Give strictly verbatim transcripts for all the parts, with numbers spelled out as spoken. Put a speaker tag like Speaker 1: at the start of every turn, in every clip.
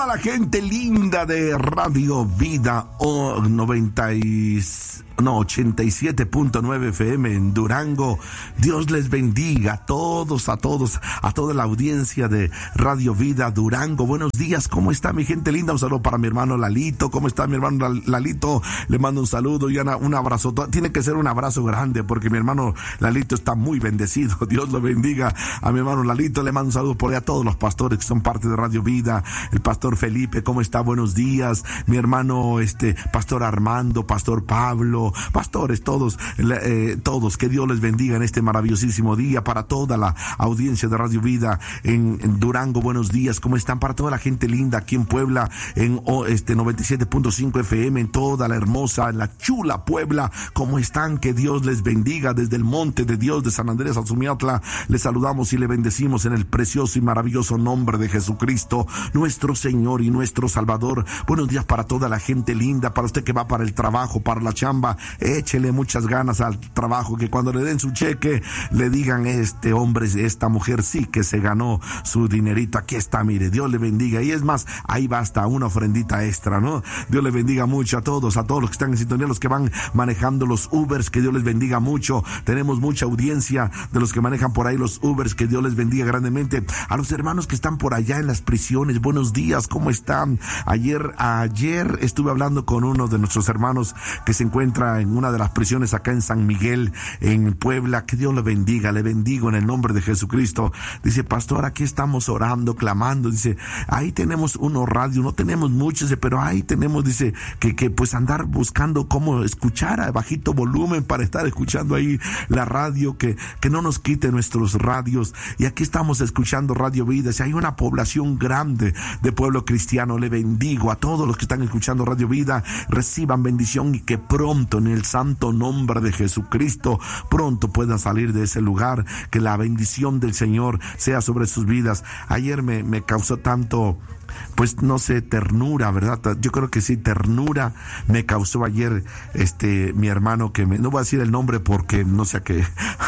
Speaker 1: toda la gente linda de Radio Vida oh, noventa y, no, ochenta y siete punto nueve F M en Durango. Dios les bendiga a todos, a todos, a toda la audiencia de Radio Vida Durango. Buenos días, ¿cómo está mi gente linda? Un saludo para mi hermano Lalito. ¿Cómo está mi hermano Lalito? Le mando un saludo y una, un abrazo. Tiene que ser un abrazo grande porque mi hermano Lalito está muy bendecido. Dios lo bendiga a mi hermano Lalito. Le mando un saludo por ahí a todos los pastores que son parte de Radio Vida. El pastor Felipe, ¿cómo está? Buenos días. Mi hermano, este, pastor Armando, pastor Pablo, pastores, todos, eh, todos, que Dios les bendiga en este maravillosísimo día. Para toda la audiencia de Radio Vida en, en Durango, buenos días. ¿Cómo están? Para toda la gente linda aquí en Puebla, en oh, este noventa y siete punto cinco F M, en toda la hermosa, en la chula Puebla, ¿cómo están? Que Dios les bendiga desde el monte de Dios de San Andrés Azumiautla. Les saludamos y le bendecimos en el precioso y maravilloso nombre de Jesucristo, nuestro Señor y nuestro Salvador. Buenos días para toda la gente linda, para usted que va para el trabajo, para la chamba. Échele muchas ganas al trabajo, que cuando le den su cheque le digan: este hombre, esta mujer sí que se ganó su dinerito, aquí está, mire, Dios le bendiga. Y es más, ahí va hasta una ofrendita extra, ¿no? Dios le bendiga mucho a todos, a todos los que están en sintonía, los que van manejando los Ubers, que Dios les bendiga mucho. Tenemos mucha audiencia de los que manejan por ahí los Ubers, que Dios les bendiga grandemente. A los hermanos que están por allá en las prisiones, buenos días, ¿cómo están? Ayer, ayer estuve hablando con uno de nuestros hermanos que se encuentra en una de las prisiones acá en San Miguel, en Puebla. Que Dios le bendiga, le bendigo en el nombre de Jesucristo. Dice: pastor, aquí estamos orando, clamando. Dice: ahí tenemos uno radio, no tenemos muchos, dice, pero ahí tenemos, dice, que, que pues andar buscando cómo escuchar a bajito volumen para estar escuchando ahí la radio, que, que no nos quite nuestros radios. Y aquí estamos escuchando Radio Vida. Si hay una población grande de pueblo cristiano, le bendigo a todos los que están escuchando Radio Vida. Reciban bendición y que pronto, en el santo nombre de Jesucristo, pronto puedan salir de ese lugar. Que la bendición del Señor sea sobre sus vidas. Ayer me, me causó tanto, pues no sé, ternura, ¿verdad? Yo creo que sí, ternura me causó ayer este mi hermano, que me, no voy a decir el nombre porque no sé a qué,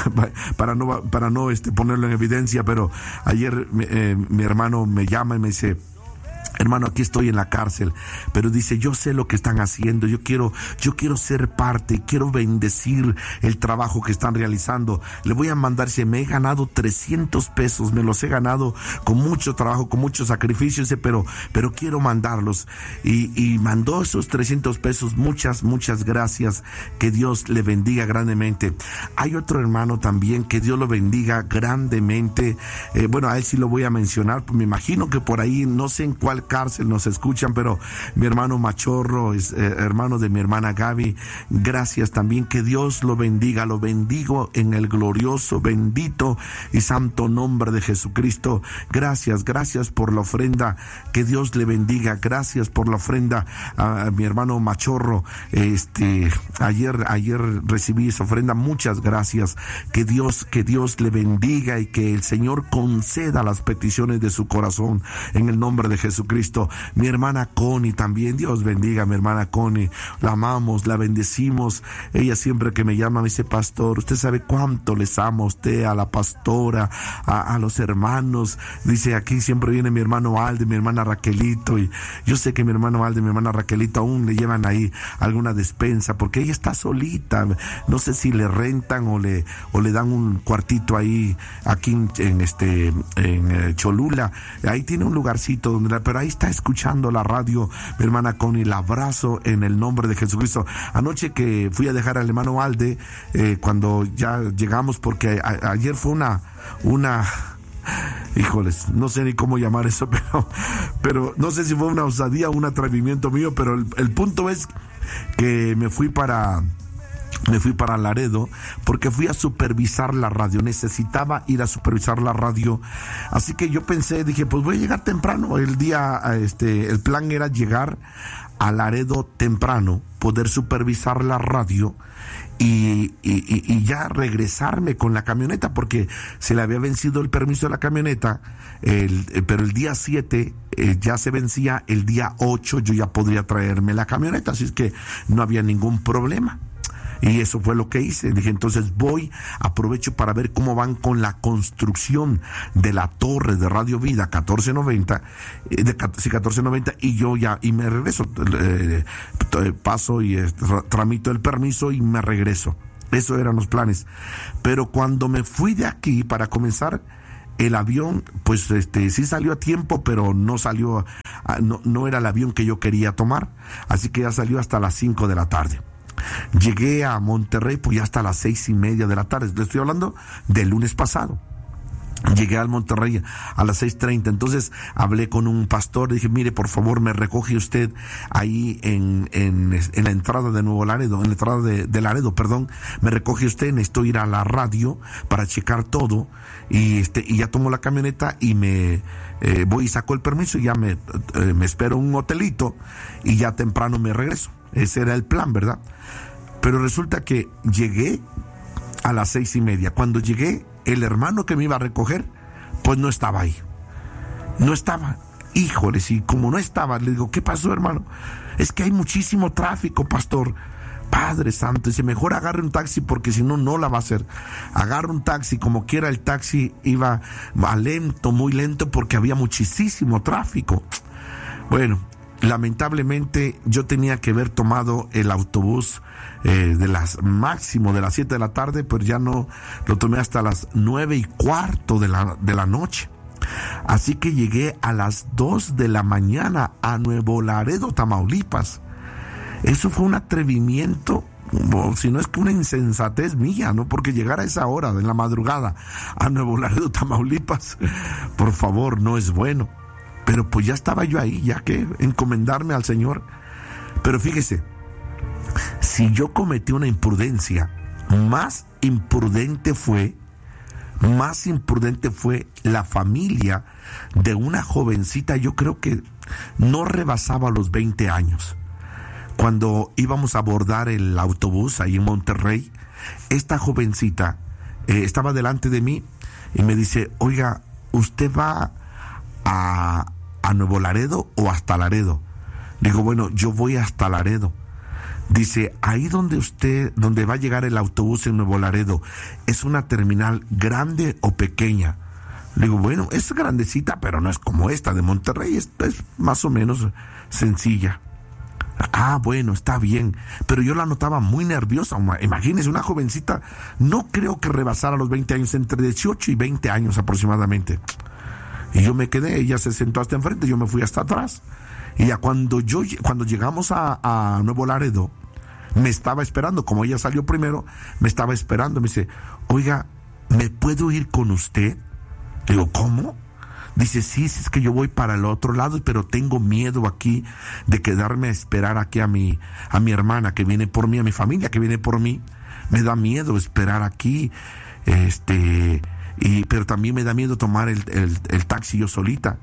Speaker 1: para no para no este ponerlo en evidencia, pero ayer eh, mi hermano me llama y me dice: hermano, aquí estoy en la cárcel, pero dice, yo sé lo que están haciendo, yo quiero, yo quiero ser parte, quiero bendecir el trabajo que están realizando. Le voy a mandar, si me he ganado trescientos pesos, me los he ganado con mucho trabajo, con mucho sacrificio, dice, pero, pero quiero mandarlos. Y, y mandó esos trescientos pesos, muchas, muchas gracias, que Dios le bendiga grandemente. Hay otro hermano también, que Dios lo bendiga grandemente, eh, bueno, a él sí lo voy a mencionar, pues me imagino que por ahí, no sé en cuál cárcel nos escuchan, pero mi hermano Machorro es eh, hermano de mi hermana Gaby. Gracias también, que Dios lo bendiga, lo bendigo en el glorioso, bendito y santo nombre de Jesucristo. Gracias, gracias por la ofrenda, que Dios le bendiga. Gracias por la ofrenda a, a mi hermano Machorro. Este, ayer, ayer recibí esa ofrenda, muchas gracias. Que Dios, que Dios le bendiga y que el Señor conceda las peticiones de su corazón en el nombre de Jesucristo. Mi hermana Connie también, Dios bendiga a mi hermana Connie, la amamos, la bendecimos. Ella siempre que me llama me dice: pastor, usted sabe cuánto les amo a usted, a la pastora, a, a los hermanos. Dice: aquí siempre viene mi hermano Alde, mi hermana Raquelito, y yo sé que mi hermano Alde, mi hermana Raquelito aún le llevan ahí alguna despensa, porque ella está solita. No sé si le rentan o le o le dan un cuartito ahí, aquí en, en este en eh, Cholula. Ahí tiene un lugarcito donde la, pero ahí está escuchando la radio mi hermana Connie. La abrazo en el nombre de Jesucristo. Anoche que fui a dejar al hermano Alde, eh, cuando ya llegamos, porque a, ayer fue una una híjoles, no sé ni cómo llamar eso, pero pero no sé si fue una osadía o un atrevimiento mío, pero el, el punto es que me fui para Me fui para Laredo porque fui a supervisar la radio. Necesitaba ir a supervisar la radio. Así que yo pensé, dije, pues voy a llegar temprano. El día, este, el plan era llegar a Laredo temprano, poder supervisar la radio y, y, y ya regresarme con la camioneta, porque se le había vencido el permiso de la camioneta, el, pero el día siete eh, ya se vencía, el día ocho yo ya podría traerme la camioneta, así es que no había ningún problema. Y eso fue lo que hice. Dije, entonces voy, aprovecho para ver cómo van con la construcción de la torre de Radio Vida catorce noventa, eh, de, sí, catorce noventa, y yo ya, y me regreso, eh, paso y eh, tramito el permiso y me regreso. Eso eran los planes. Pero cuando me fui de aquí para comenzar, el avión, pues este sí salió a tiempo, pero no salió, no, no era el avión que yo quería tomar, así que ya salió hasta las cinco de la tarde. Llegué a Monterrey pues ya hasta las seis y media de la tarde. Le estoy hablando del lunes pasado. Llegué al Monterrey a las seis treinta, entonces hablé con un pastor, le dije, mire, por favor, me recoge usted ahí en, en, en la entrada de Nuevo Laredo, en la entrada de, de Laredo, perdón, me recoge usted, necesito ir a la radio para checar todo, y este, y ya tomo la camioneta y me eh, voy y saco el permiso y ya me, eh, me espero un hotelito y ya temprano me regreso. Ese era el plan, ¿verdad? Pero resulta que llegué a las seis y media. Cuando llegué, el hermano que me iba a recoger, pues no estaba ahí. No estaba. Híjoles, y como no estaba, le digo, ¿qué pasó, hermano? Es que hay muchísimo tráfico, pastor. Padre Santo, dice, mejor agarre un taxi porque si no, no la va a hacer. Agarre un taxi, como quiera el taxi iba a lento, muy lento porque había muchísimo tráfico. Bueno, lamentablemente yo tenía que haber tomado el autobús eh, de las máximo de las siete de la tarde, pero ya no lo tomé hasta las nueve y cuarto de la, de la noche. Así que llegué a las dos de la mañana a Nuevo Laredo, Tamaulipas. Eso fue un atrevimiento, si no es que una insensatez mía, ¿no? Porque llegar a esa hora de la madrugada a Nuevo Laredo, Tamaulipas, por favor, no es bueno. Pero pues ya estaba yo ahí, ya que encomendarme al Señor. Pero fíjese, si yo cometí una imprudencia, más imprudente fue, más imprudente fue la familia de una jovencita, yo creo que no rebasaba los veinte años. Cuando íbamos a abordar el autobús ahí en Monterrey, esta jovencita eh, estaba delante de mí y me dice, oiga, ¿usted va a, a Nuevo Laredo o hasta Laredo? Digo, bueno, yo voy hasta Laredo. Dice, ahí donde usted, donde va a llegar el autobús en Nuevo Laredo, ¿es una terminal grande o pequeña? Le digo, bueno, es grandecita, pero no es como esta de Monterrey, es, es más o menos sencilla. Ah, bueno, está bien, pero yo la notaba muy nerviosa. Imagínese, una jovencita, no creo que rebasara los veinte años, entre dieciocho y veinte años aproximadamente. Y yo me quedé, ella se sentó hasta enfrente, yo me fui hasta atrás. Y ya cuando yo cuando llegamos a, a Nuevo Laredo, me estaba esperando, como ella salió primero, me estaba esperando, me dice, oiga, ¿me puedo ir con usted? Le digo, ¿cómo? Dice, sí, es que yo voy para el otro lado, pero tengo miedo aquí de quedarme a esperar aquí a mi, a mi hermana que viene por mí, a mi familia que viene por mí. Me da miedo esperar aquí, este, y, pero también me da miedo tomar el, el, el taxi yo solita.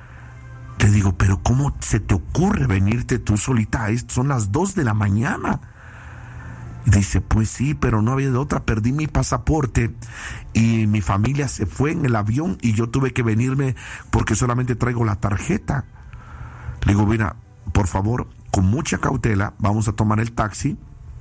Speaker 1: Le digo, pero ¿cómo se te ocurre venirte tú solita? Son las dos de la mañana. Y dice, pues sí, pero no había de otra, perdí mi pasaporte y mi familia se fue en el avión y yo tuve que venirme porque solamente traigo la tarjeta. Le digo, mira, por favor, con mucha cautela, vamos a tomar el taxi.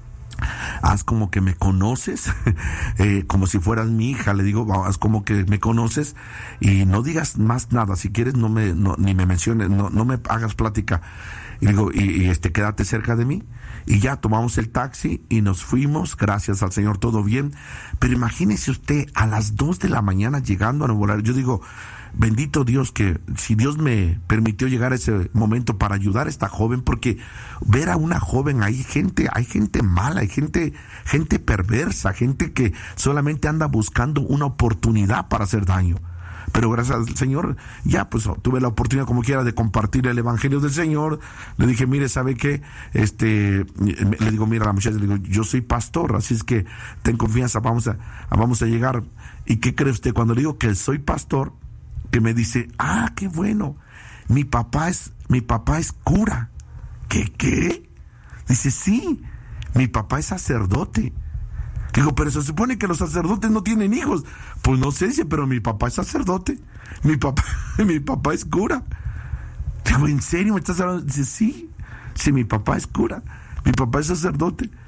Speaker 1: Haz como que me conoces, eh, como si fueras mi hija, le digo, haz como que me conoces y no digas más nada, si quieres no me, no, ni me menciones, no, no me hagas plática. Y digo, y, y este, quédate cerca de mí. Y ya tomamos el taxi y nos fuimos, gracias al Señor, todo bien. Pero imagínese usted, a las dos de la mañana llegando a Nuevo Laredo, yo digo, bendito Dios, que si Dios me permitió llegar a ese momento para ayudar a esta joven, porque ver a una joven, hay gente, hay gente mala, hay gente, gente perversa, gente que solamente anda buscando una oportunidad para hacer daño. Pero gracias al Señor, ya pues tuve la oportunidad como quiera de compartir el evangelio del Señor. Le dije, mire, ¿sabe qué? Este, le digo, mira a la muchacha, le digo, yo soy pastor, así es que ten confianza, vamos a, vamos a llegar. ¿Y qué cree usted? Cuando le digo que soy pastor, que me dice, ah, qué bueno, mi papá es, mi papá es cura. ¿Qué, qué? Dice, sí, mi papá es sacerdote. Digo, pero se supone que los sacerdotes no tienen hijos. Pues no sé, dice, pero mi papá es sacerdote. Mi papá, mi papá es cura. Digo, ¿en serio me estás hablando? Dice, sí, sí, mi papá es cura. Mi papá es sacerdote.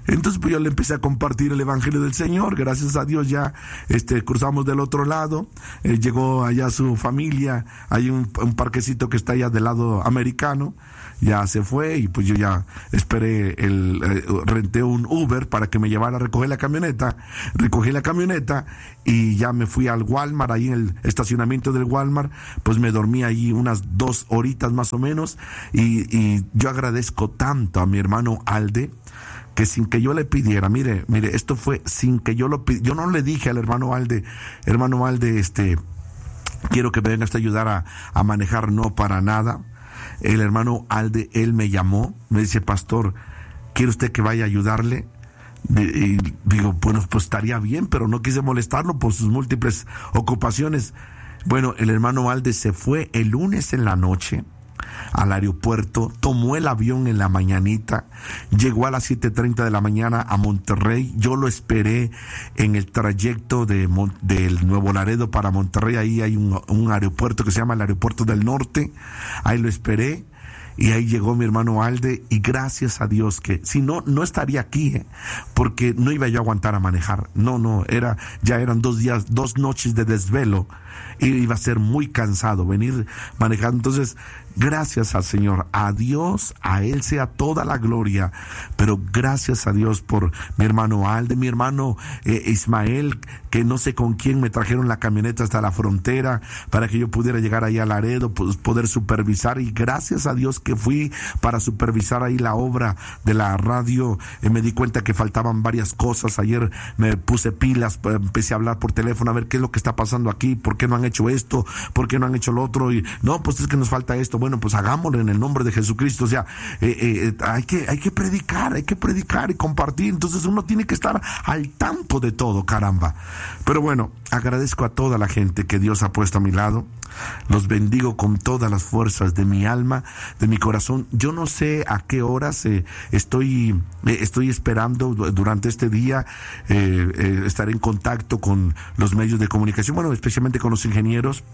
Speaker 1: Entonces pues yo le empecé a compartir el evangelio del Señor. Gracias a Dios ya este cruzamos del otro lado, eh, llegó allá su familia, hay un, un parquecito que está allá del lado americano, ya se fue y pues yo ya esperé, el eh, renté un Uber para que me llevara a recoger la camioneta, recogí la camioneta y ya me fui al Walmart, ahí en el estacionamiento del Walmart, pues me dormí ahí unas dos horitas más o menos y, y yo agradezco tanto a mi hermano Alde, que sin que yo le pidiera, mire, mire, esto fue sin que yo lo pidiera, yo no le dije al hermano Alde, hermano Alde, este, quiero que me vengas a ayudar a, a manejar, no para nada. El hermano Alde, él me llamó, me dice, pastor, ¿quiere usted que vaya a ayudarle? Y digo, bueno, pues estaría bien, pero no quise molestarlo por sus múltiples ocupaciones. Bueno, el hermano Alde se fue el lunes en la noche al aeropuerto, tomó el avión en la mañanita, llegó a las siete treinta de la mañana a Monterrey. Yo lo esperé en el trayecto de Mon- del Nuevo Laredo para Monterrey. Ahí hay un, un aeropuerto que se llama el Aeropuerto del Norte. Ahí lo esperé. Y ahí llegó mi hermano Alde, y gracias a Dios que, si no, no estaría aquí, ¿eh? Porque no iba yo a aguantar a manejar. No, no, era, ya eran dos días, dos noches de desvelo, y iba a ser muy cansado venir manejando. Entonces, gracias al Señor, a Dios, a Él sea toda la gloria, pero gracias a Dios por mi hermano Alde, mi hermano eh, Ismael, que no sé con quién me trajeron la camioneta hasta la frontera para que yo pudiera llegar ahí a Laredo, pues, poder supervisar, y gracias a Dios que fui para supervisar ahí la obra de la radio. Eh, me di cuenta que faltaban varias cosas. Ayer me puse pilas, empecé a hablar por teléfono a ver qué es lo que está pasando aquí, por qué no han hecho esto, por qué no han hecho lo otro, y no, pues es que nos falta esto. Bueno, pues hagámoslo en el nombre de Jesucristo. O sea, eh, eh, hay que hay que predicar, hay que predicar y compartir. Entonces uno tiene que estar al tanto de todo, caramba. Pero bueno, agradezco a toda la gente que Dios ha puesto a mi lado. Los bendigo con todas las fuerzas de mi alma, de mi corazón. Yo no sé a qué horas eh, estoy eh, estoy esperando durante este día. eh, eh, estaré en contacto con los medios de comunicación, bueno, especialmente con los ingenieros.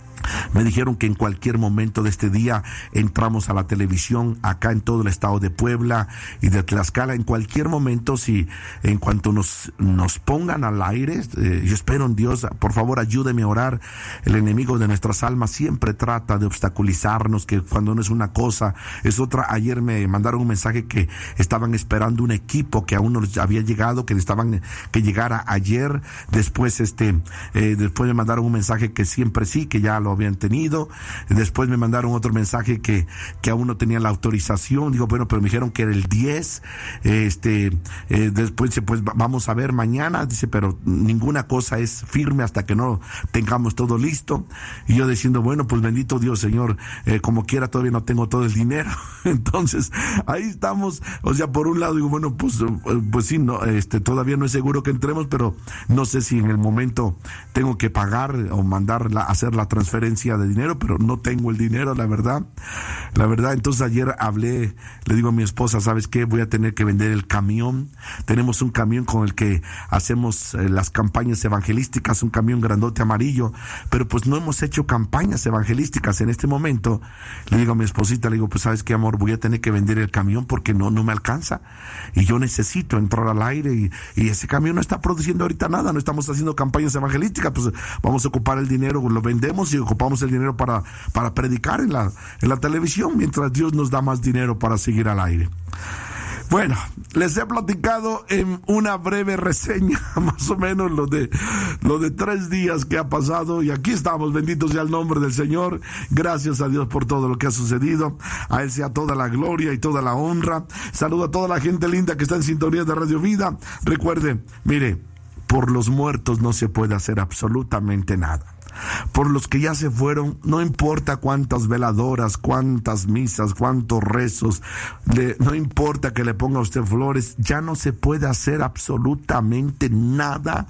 Speaker 1: Me dijeron que en cualquier momento de este día entramos a la televisión acá en todo el estado de Puebla y de Tlaxcala. En cualquier momento, si en cuanto nos nos pongan al aire, eh, yo espero en Dios, por favor ayúdeme a orar. El enemigo de nuestras almas siempre trata de obstaculizarnos, que cuando no es una cosa es otra. Ayer me mandaron un mensaje que estaban esperando un equipo que aún no les había llegado, que estaban que llegara ayer. Después este eh, después me mandaron un mensaje que siempre sí, que ya lo habían tenido. Después me mandaron otro mensaje que, que aún no tenía la autorización. Digo, bueno, pero me dijeron que era el diez. Este, eh, después dice, pues vamos a ver mañana. Dice, pero ninguna cosa es firme hasta que no tengamos todo listo. Y yo diciendo, bueno, pues bendito Dios, Señor, eh, como quiera todavía no tengo todo el dinero. Entonces, ahí estamos. O sea, por un lado digo, bueno, pues, pues sí, no, este, todavía no es seguro que entremos, pero no sé si en el momento tengo que pagar o mandar la, hacer la transferencia de dinero, pero no tengo el dinero, la verdad, la verdad. Entonces ayer hablé, le digo a mi esposa, ¿sabes qué? Voy a tener que vender el camión. Tenemos un camión con el que hacemos eh, las campañas evangelísticas, un camión grandote amarillo, pero pues no hemos hecho campañas evangelísticas en este momento. Le digo a mi esposita, le digo, pues ¿sabes qué, amor? Voy a tener que vender el camión porque no, no me alcanza y yo necesito entrar al aire y, y ese camión no está produciendo ahorita nada, no estamos haciendo campañas evangelísticas, pues vamos a ocupar el dinero, lo vendemos y ocupamos el dinero para, para predicar en la, en la televisión, mientras Dios nos da más dinero para seguir al aire. Bueno, les he platicado en una breve reseña, más o menos lo de, lo de tres días que ha pasado, y aquí estamos, bendito sea el nombre del Señor. Gracias a Dios por todo lo que ha sucedido. A Él sea toda la gloria y toda la honra. Saludo a toda la gente linda que está en sintonía de Radio Vida. Recuerde, mire, por los muertos no se puede hacer absolutamente nada. Por los que ya se fueron, no importa cuántas veladoras, cuántas misas, cuántos rezos, le, no importa que le ponga a usted flores, ya no se puede hacer absolutamente nada,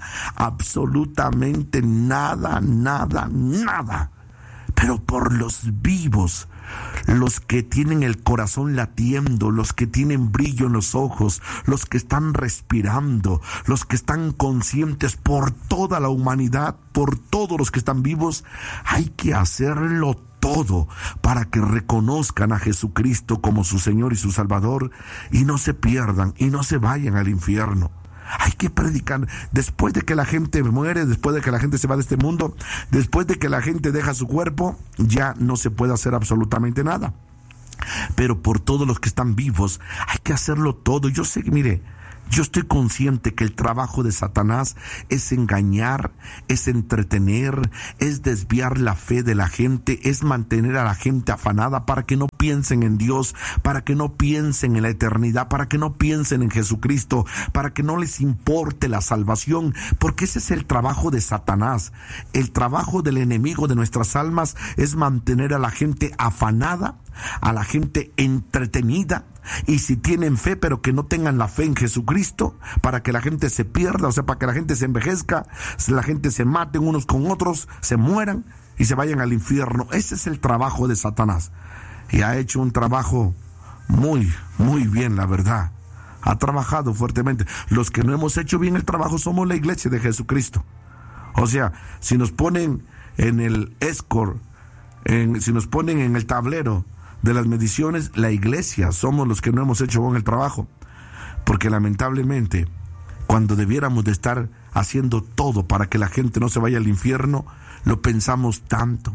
Speaker 1: absolutamente nada, nada, nada. Pero por los vivos, los que tienen el corazón latiendo, los que tienen brillo en los ojos, los que están respirando, los que están conscientes, por toda la humanidad, por todos los que están vivos, hay que hacerlo todo para que reconozcan a Jesucristo como su Señor y su Salvador y no se pierdan y no se vayan al infierno. Hay que predicar. Después de que la gente muere, después de que la gente se va de este mundo, después de que la gente deja su cuerpo, ya no se puede hacer absolutamente nada. Pero por todos los que están vivos, hay que hacerlo todo. Yo sé que, mire, yo estoy consciente que el trabajo de Satanás es engañar, es entretener, es desviar la fe de la gente, es mantener a la gente afanada para que no piensen en Dios, para que no piensen en la eternidad, para que no piensen en Jesucristo, para que no les importe la salvación, porque ese es el trabajo de Satanás. El trabajo del enemigo de nuestras almas es mantener a la gente afanada, a la gente entretenida, y si tienen fe pero que no tengan la fe en Jesucristo, para que la gente se pierda, o sea, para que la gente se envejezca, la gente se maten unos con otros, se mueran y se vayan al infierno. Ese es el trabajo de Satanás, y ha hecho un trabajo muy, muy bien, la verdad. Ha trabajado fuertemente. Los que no hemos hecho bien el trabajo somos la iglesia de Jesucristo. O sea, si nos ponen en el score, en, si nos ponen en el tablero de las mediciones, la iglesia somos los que no hemos hecho bien el trabajo, porque lamentablemente cuando debiéramos de estar haciendo todo para que la gente no se vaya al infierno, lo pensamos tanto.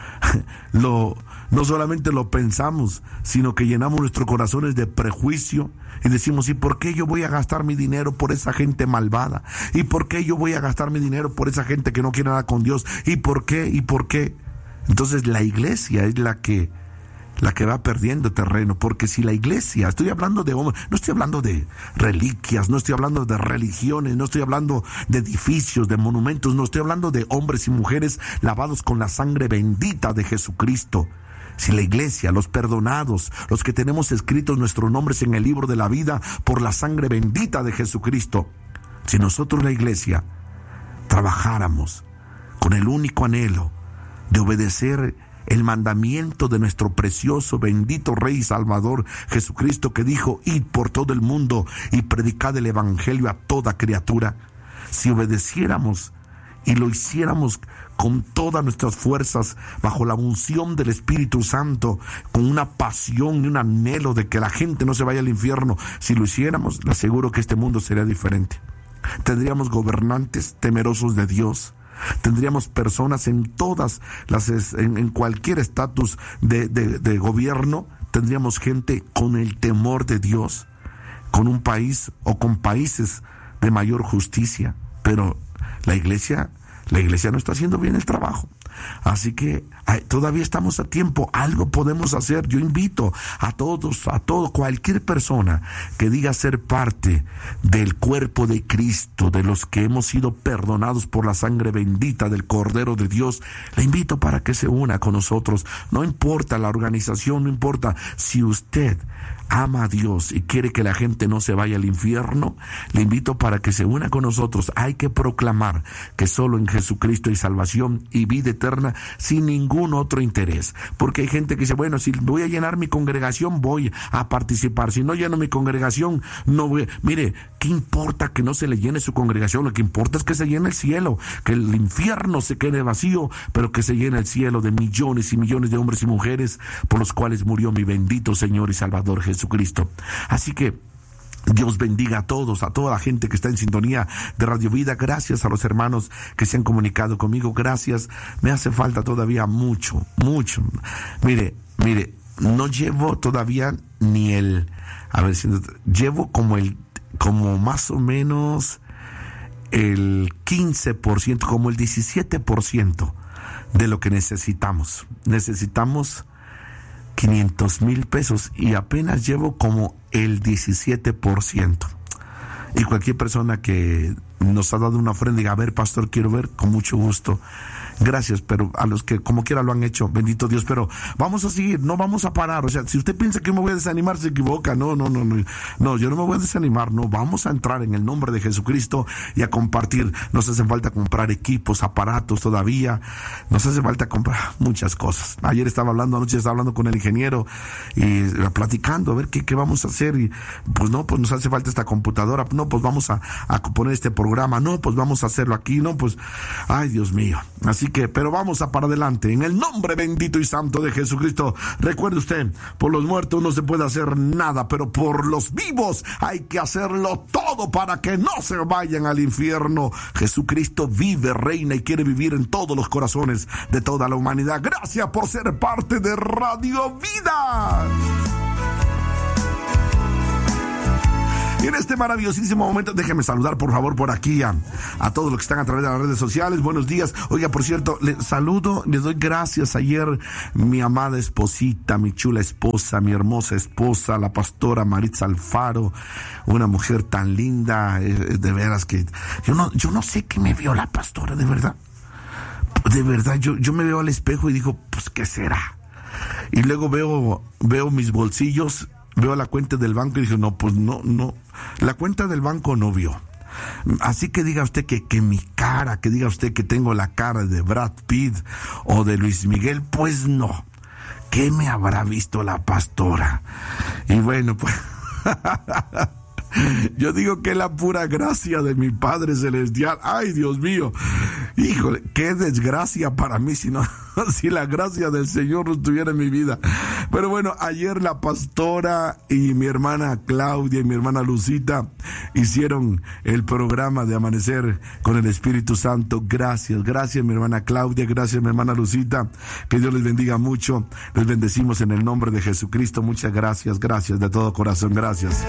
Speaker 1: Lo, no solamente lo pensamos, sino que llenamos nuestros corazones de prejuicio y decimos, ¿y por qué yo voy a gastar mi dinero por esa gente malvada? ¿Y por qué yo voy a gastar mi dinero por esa gente que no quiere nada con Dios? ¿Y por qué? ¿Y por qué? Entonces la iglesia es la que la que va perdiendo terreno, porque si la iglesia, estoy hablando de hombres, no estoy hablando de reliquias, no estoy hablando de religiones, no estoy hablando de edificios, de monumentos, no estoy hablando de hombres y mujeres lavados con la sangre bendita de Jesucristo. Si la iglesia, los perdonados, los que tenemos escritos nuestros nombres en el libro de la vida por la sangre bendita de Jesucristo, si nosotros la iglesia trabajáramos con el único anhelo de obedecer el mandamiento de nuestro precioso, bendito Rey y Salvador Jesucristo, que dijo, id por todo el mundo y predicad el evangelio a toda criatura. Si obedeciéramos y lo hiciéramos con todas nuestras fuerzas, bajo la unción del Espíritu Santo, con una pasión y un anhelo de que la gente no se vaya al infierno, si lo hiciéramos, le aseguro que este mundo sería diferente. Tendríamos gobernantes temerosos de Dios. Tendríamos personas en todas las, en, en cualquier estatus de, de, de gobierno, tendríamos gente con el temor de Dios, con un país o con países de mayor justicia. Pero la iglesia, la iglesia no está haciendo bien el trabajo. Así que ay, todavía estamos a tiempo, algo podemos hacer. Yo invito a todos, a todo, cualquier persona que diga ser parte del cuerpo de Cristo, de los que hemos sido perdonados por la sangre bendita del Cordero de Dios, le invito para que se una con nosotros. No importa la organización, no importa. Si usted ama a Dios y quiere que la gente no se vaya al infierno, le invito para que se una con nosotros. Hay que proclamar que solo en Jesucristo hay salvación y vida eterna, sin ningún otro interés. Porque hay gente que dice, bueno, si voy a llenar mi congregación, voy a participar. Si no lleno mi congregación, no voy. Mire, ¿qué importa que no se le llene su congregación? Lo que importa es que se llene el cielo, que el infierno se quede vacío, pero que se llene el cielo de millones y millones de hombres y mujeres por los cuales murió mi bendito Señor y Salvador Jesucristo. Así que Dios bendiga a todos, a toda la gente que está en sintonía de Radio Vida. Gracias a los hermanos que se han comunicado conmigo. Gracias. Me hace falta todavía mucho, mucho. Mire, mire, no llevo todavía ni el, a ver si llevo como el, como más o menos el quince por ciento, como el diecisiete por ciento de lo que necesitamos. Necesitamos quinientos mil pesos y apenas llevo como el diecisiete por ciento. Y cualquier persona que nos ha dado una ofrenda y diga, a ver, pastor, quiero ver, con mucho gusto. Gracias, pero a los que como quiera lo han hecho, bendito Dios, pero vamos a seguir, no vamos a parar. O sea, si usted piensa que me voy a desanimar, se equivoca. No, no, no, no, no, yo no me voy a desanimar, no, vamos a entrar en el nombre de Jesucristo y a compartir. Nos hace falta comprar equipos, aparatos todavía, nos hace falta comprar muchas cosas. Ayer estaba hablando, anoche estaba hablando con el ingeniero y platicando, a ver qué, qué vamos a hacer, y pues no, pues nos hace falta esta computadora, no, pues vamos a, a poner este programa, no, pues vamos a hacerlo aquí, no, pues, ay Dios mío. Así Así que, pero vamos a para adelante. En el nombre bendito y santo de Jesucristo. Recuerde usted, por los muertos no se puede hacer nada, pero por los vivos hay que hacerlo todo para que no se vayan al infierno. Jesucristo vive, reina y quiere vivir en todos los corazones de toda la humanidad. Gracias por ser parte de Radio Vida. Y en este maravillosísimo momento, déjeme saludar por favor por aquí a, a todos los que están a través de las redes sociales. Buenos días. Oiga, por cierto, les saludo, les doy gracias. Ayer mi amada esposita, mi chula esposa, mi hermosa esposa, la pastora Maritza Alfaro, una mujer tan linda, eh, de veras que yo no, yo no sé qué me vio la pastora, de verdad. De verdad, yo, yo me veo al espejo y digo, pues, ¿qué será? Y luego veo, veo mis bolsillos, veo la cuenta del banco y dije, no, pues no, no, la cuenta del banco no vio. Así que diga usted que, que mi cara, que diga usted que tengo la cara de Brad Pitt o de Luis Miguel, pues no. ¿Qué me habrá visto la pastora? Y bueno, pues... yo digo que la pura gracia de mi Padre Celestial. Ay, Dios mío, híjole, qué desgracia para mí si no, si la gracia del Señor no estuviera en mi vida. Pero bueno, ayer la pastora y mi hermana Claudia y mi hermana Lucita hicieron el programa de Amanecer con el Espíritu Santo. Gracias, gracias mi hermana Claudia, gracias mi hermana Lucita, que Dios les bendiga mucho. Les bendecimos en el nombre de Jesucristo. Muchas gracias, gracias de todo corazón, gracias.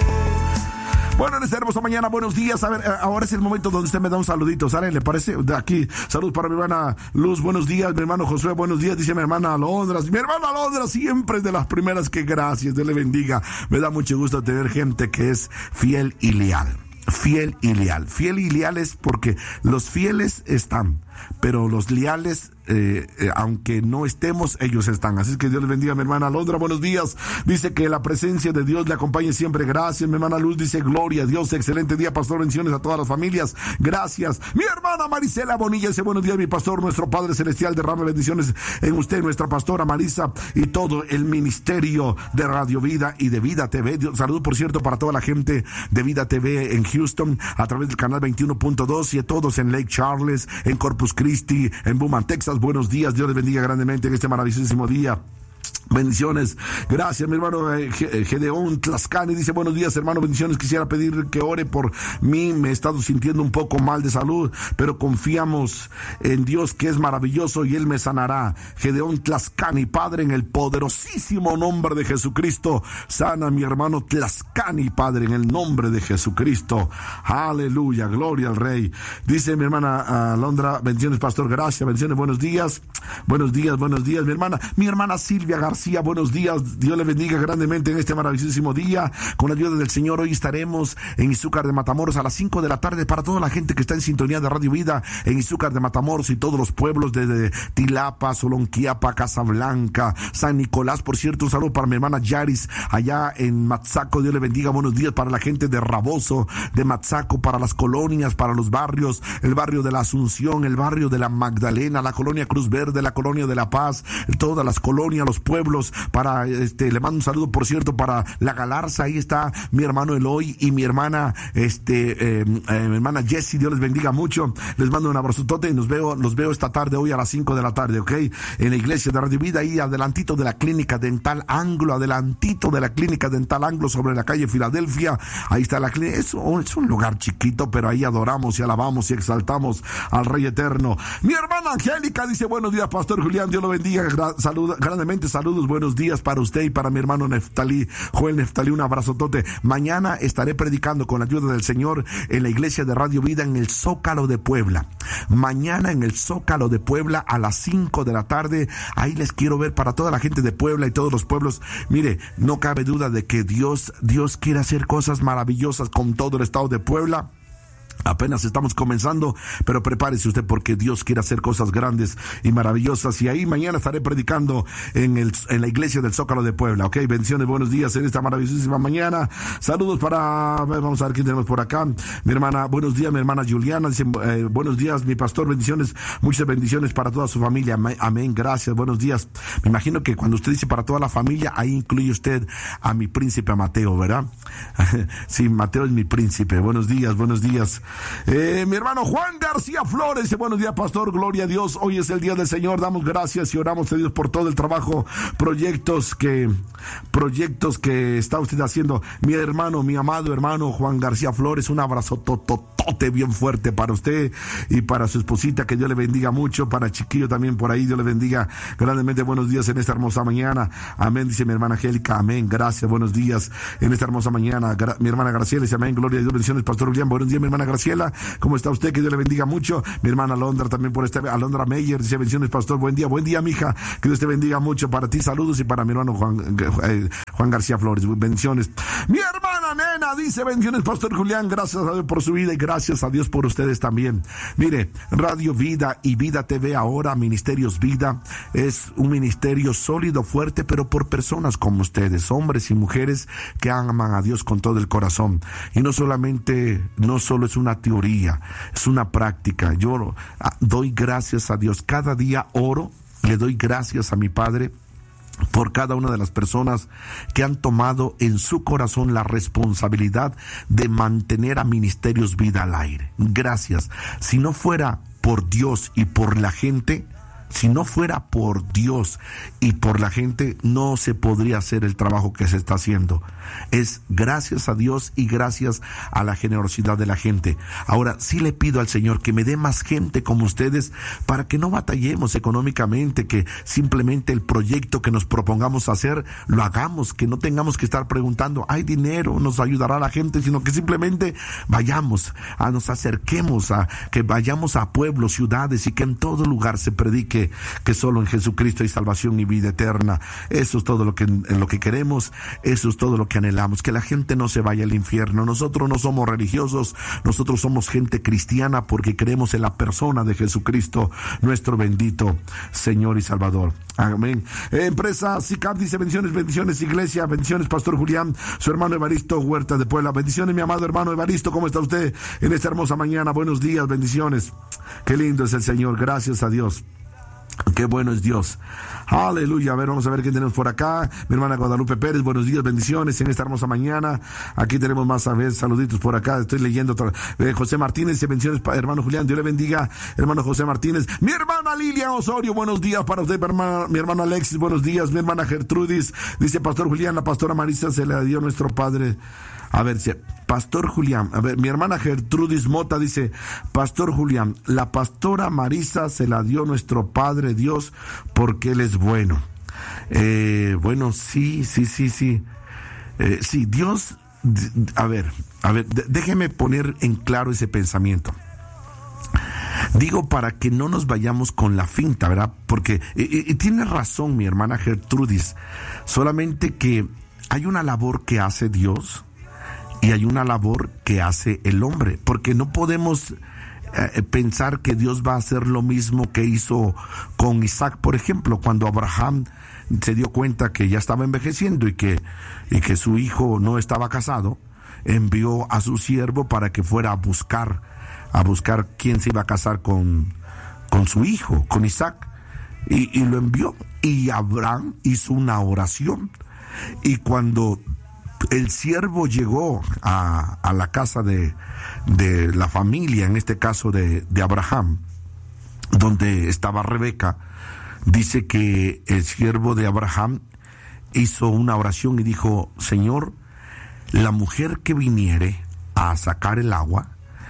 Speaker 1: Bueno, en esta hermosa mañana, buenos días. A ver, ahora es el momento donde usted me da un saludito, ¿sale? ¿Le parece? De aquí, salud para mi hermana Luz, buenos días. Mi hermano Josué, buenos días. Dice mi hermana Alondra. Mi hermana Alondra siempre es de las primeras que gracias, Dios le bendiga. Me da mucho gusto tener gente que es fiel y leal. Fiel y leal. Fiel y leal es porque los fieles están, pero los leales, eh, eh, aunque no estemos, ellos están. Así que Dios les bendiga, mi hermana Alondra, buenos días. Dice que la presencia de Dios le acompañe siempre. Gracias, mi hermana Luz dice gloria a Dios, excelente día, pastor, bendiciones a todas las familias. Gracias. Mi hermana Marisela Bonilla dice buenos días, mi pastor, nuestro Padre Celestial derrame bendiciones en usted, nuestra pastora Marisa y todo el ministerio de Radio Vida y de Vida T V. Dios, salud, por cierto, para toda la gente de Vida T V en Houston a través del canal veintiuno punto dos y a todos en Lake Charles, en Corpus Christi, en Beaumont, Texas. Buenos días, Dios les bendiga grandemente en este maravillosísimo día. Bendiciones, gracias mi hermano eh, Gedeón Tlascani dice buenos días hermano, bendiciones, quisiera pedir que ore por mí, me he estado sintiendo un poco mal de salud, pero confiamos en Dios que es maravilloso y Él me sanará. Gedeón Tlascani, Padre, en el poderosísimo nombre de Jesucristo, sana a mi hermano Tlascani, Padre, en el nombre de Jesucristo, aleluya, gloria al Rey. Dice mi hermana Alondra, bendiciones pastor, gracias, bendiciones, buenos días, buenos días, buenos días, mi hermana, mi hermana Silvia García, buenos días, Dios le bendiga grandemente en este maravillosísimo día, con la ayuda del Señor. Hoy estaremos en Izúcar de Matamoros a las cinco de la tarde para toda la gente que está en sintonía de Radio Vida en Izúcar de Matamoros y todos los pueblos de, de Tilapa, Solonquiapa, Casablanca, San Nicolás. Por cierto, un saludo para mi hermana Yaris allá en Matzaco, Dios le bendiga, buenos días para la gente de Raboso, de Matzaco, para las colonias, para los barrios, el barrio de la Asunción, el barrio de la Magdalena, la colonia Cruz Verde, la colonia de La Paz, todas las colonias, los pueblos, para este, le mando un saludo por cierto para La Galarza, ahí está mi hermano Eloy y mi hermana este eh, eh, mi hermana Jessie, Dios les bendiga mucho, les mando un abrazotote y nos veo, los veo esta tarde hoy a las cinco de la tarde, ok, en la iglesia de Radio Vida, ahí adelantito de la clínica dental Anglo, adelantito de la clínica dental Anglo sobre la calle Filadelfia, ahí está la clínica, es un, es un lugar chiquito, pero ahí adoramos y alabamos y exaltamos al Rey Eterno. Mi hermana Angélica dice buenos días pastor Julián, Dios lo bendiga, gra- saluda, grandemente saludos, buenos días para usted y para mi hermano Neftalí, Joel Neftalí, un abrazotote. Mañana estaré predicando con la ayuda del Señor en la iglesia de Radio Vida en el Zócalo de Puebla. Mañana en el Zócalo de Puebla a las cinco de la tarde, ahí les quiero ver para toda la gente de Puebla y todos los pueblos. Mire, no cabe duda de que Dios, Dios quiere hacer cosas maravillosas con todo el estado de Puebla. Apenas estamos comenzando, pero prepárese usted porque Dios quiere hacer cosas grandes y maravillosas. Y ahí mañana estaré predicando en el en la iglesia del Zócalo de Puebla. Ok, bendiciones, buenos días en esta maravillosísima mañana. Saludos para, vamos a ver quién tenemos por acá. Mi hermana, buenos días, mi hermana Juliana. Dice, eh, buenos días, mi pastor, bendiciones, muchas bendiciones para toda su familia. Amén, gracias, buenos días. Me imagino que cuando usted dice para toda la familia, ahí incluye usted a mi príncipe Mateo, ¿verdad? Sí, Mateo es mi príncipe. Buenos días, buenos días. Eh, mi hermano Juan García Flores dice, buenos días, pastor, gloria a Dios, hoy es el día del Señor, damos gracias y oramos a Dios por todo el trabajo, proyectos que, proyectos que está usted haciendo. Mi hermano, mi amado hermano Juan García Flores, un abrazo tototote bien fuerte para usted y para su esposita, que Dios le bendiga mucho, para Chiquillo también por ahí, Dios le bendiga grandemente, buenos días en esta hermosa mañana, amén, dice mi hermana Angélica, amén, gracias, buenos días en esta hermosa mañana. Gra- mi hermana Graciela dice, amén, gloria a Dios, bendiciones, pastor Julián, buenos días mi hermana Graciela, ¿cómo está usted? Que Dios le bendiga mucho. Mi hermana Alondra también por este, Alondra Meyer dice, bendiciones, pastor, buen día, buen día, mija, que Dios te bendiga mucho, para ti saludos y para mi hermano Juan, eh, Juan García Flores, bendiciones. Mi hermana Nena dice, bendiciones, pastor Julián, gracias a Dios por su vida y gracias a Dios por ustedes también. Mire, Radio Vida y Vida T V ahora, Ministerios Vida, es un ministerio sólido, fuerte, pero por personas como ustedes, hombres y mujeres que aman a Dios con todo el corazón. Y no solamente, no solo es una teoría, es una práctica. Yo doy gracias a Dios, cada día oro, le doy gracias a mi Padre por cada una de las personas que han tomado en su corazón la responsabilidad de mantener a Ministerios Vida al aire. Gracias. Si no fuera por Dios y por la gente, si no fuera por Dios y por la gente, no se podría hacer el trabajo que se está haciendo. Es gracias a Dios y gracias a la generosidad de la gente. Ahora, sí le pido al Señor que me dé más gente como ustedes para que no batallemos económicamente, que simplemente el proyecto que nos propongamos hacer, lo hagamos, que no tengamos que estar preguntando, ¿hay dinero? ¿Nos ayudará la gente? Sino que simplemente vayamos, a, nos acerquemos, a que vayamos a pueblos, ciudades y que en todo lugar se predique que solo en Jesucristo hay salvación y vida eterna. Eso es todo lo que, en lo que queremos, eso es todo lo que anhelamos, que la gente no se vaya al infierno. Nosotros no somos religiosos, nosotros somos gente cristiana porque creemos en la persona de Jesucristo, nuestro bendito Señor y Salvador. Amén. Eh, empresa S I C A P dice, bendiciones, bendiciones, iglesia, bendiciones, pastor Julián, su hermano Evaristo Huerta de Puebla. Bendiciones, mi amado hermano Evaristo, ¿cómo está usted en esta hermosa mañana? Buenos días, bendiciones. Qué lindo es el Señor, gracias a Dios. Qué bueno es Dios. Aleluya. A ver, vamos a ver qué tenemos por acá. Mi hermana Guadalupe Pérez, buenos días, bendiciones en esta hermosa mañana. Aquí tenemos más, a ver, saluditos por acá. Estoy leyendo. Eh, José Martínez, bendiciones, hermano Julián. Dios le bendiga, hermano José Martínez. Mi hermana Lilia Osorio, buenos días para usted, mi hermano, mi hermano Alexis, buenos días. Mi hermana Gertrudis, dice, pastor Julián, la pastora Marisa se le dio nuestro padre. A ver, Pastor Julián, a ver, mi hermana Gertrudis Mota dice, pastor Julián, la pastora Marisa se la dio nuestro Padre Dios porque Él es bueno. Eh, bueno, sí, sí, sí, sí. Eh, sí, Dios, a ver, a ver, déjeme poner en claro ese pensamiento. Digo para que no nos vayamos con la finta, ¿verdad? Porque, y, y tiene razón mi hermana Gertrudis, solamente que hay una labor que hace Dios y hay una labor que hace el hombre, porque no podemos eh, pensar que Dios va a hacer lo mismo que hizo con Isaac, por ejemplo, cuando Abraham se dio cuenta que ya estaba envejeciendo y que, y que su hijo no estaba casado, envió a su siervo para que fuera a buscar, a buscar quién se iba a casar con, con su hijo, con Isaac, y, y lo envió, y Abraham hizo una oración, y cuando el siervo llegó a, a la casa de, de la familia, en este caso de, de Abraham, donde estaba Rebeca, dice que el siervo de Abraham hizo una oración y dijo, Señor, la mujer que viniere a sacar el agua,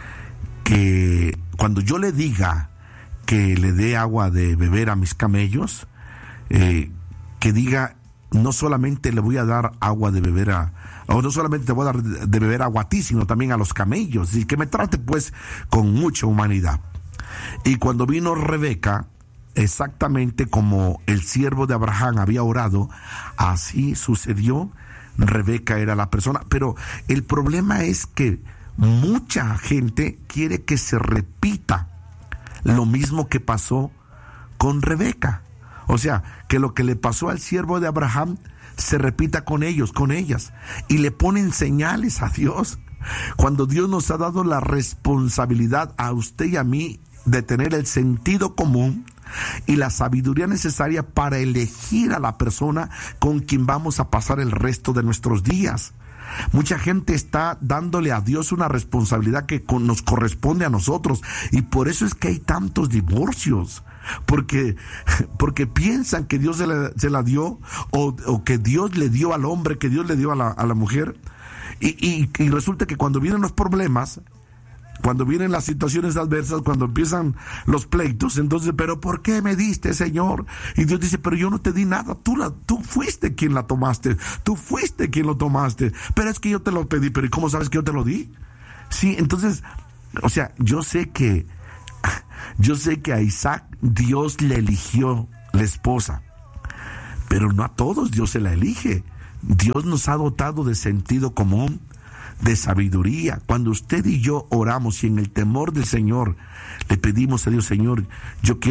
Speaker 1: que cuando yo le diga que le dé agua de beber a mis camellos, eh, que diga, no solamente le voy a dar agua de beber a, o no solamente te voy a dar de beber agua a ti, sino también a los camellos, y que me trate pues con mucha humanidad. Y cuando vino Rebeca, exactamente como el siervo de Abraham había orado, así sucedió. Rebeca era la persona, pero el problema es que mucha gente quiere que se repita lo mismo que pasó con Rebeca. O sea, que lo que le pasó al siervo de Abraham se repita con ellos, con ellas, y le ponen señales a Dios, cuando Dios nos ha dado la responsabilidad a usted y a mí de tener el sentido común y la sabiduría necesaria para elegir a la persona con quien vamos a pasar el resto de nuestros días. Mucha gente está dándole a Dios una responsabilidad que con, nos corresponde a nosotros, y por eso es que hay tantos divorcios. Porque, porque piensan que Dios se la, se la dio, o, o que Dios le dio al hombre, que Dios le dio a la, a la mujer, y, y, y resulta que cuando vienen los problemas, cuando vienen las situaciones adversas, cuando empiezan los pleitos, entonces, ¿pero por qué me diste, Señor? Y Dios dice, pero yo no te di nada, tú, la, tú fuiste quien la tomaste, tú fuiste quien lo tomaste, pero es que yo te lo pedí, pero ¿y cómo sabes que yo te lo di? Sí, entonces, o sea, yo sé que, yo sé que a Isaac Dios le eligió la esposa, pero no a todos Dios se la elige. Dios nos ha dotado de sentido común, de sabiduría. Cuando usted y yo oramos y en el temor del Señor le pedimos a Dios, Señor, yo quiero